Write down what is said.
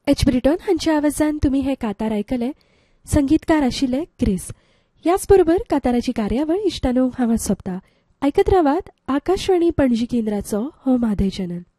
H Britain हांच्या आवाजान तुम्ही हे कातार आयकले. संगीतकार आशिल्ले क्रिस. याच बरोबर काताराची कार्यावळ इश्टानो हांगा सोंपता. आयकत रावात आकाशवाणी पणजी केंद्राचो हो माधय चॅनल.